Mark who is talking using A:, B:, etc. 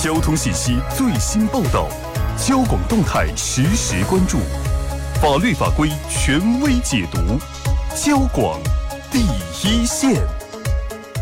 A: 交通信息最新报道，交广动态实时关注，法律法规权威解读，交广第一线。